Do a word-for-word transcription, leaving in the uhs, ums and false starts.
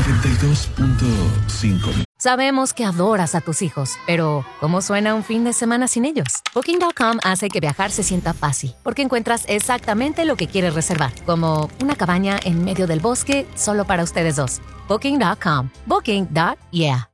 noventa y dos punto cinco. Sabemos que adoras a tus hijos, pero ¿cómo suena un fin de semana sin ellos? Booking punto com hace que viajar se sienta fácil, porque encuentras exactamente lo que quieres reservar, como una cabaña en medio del bosque solo para ustedes dos. Booking punto com. Booking. Yeah.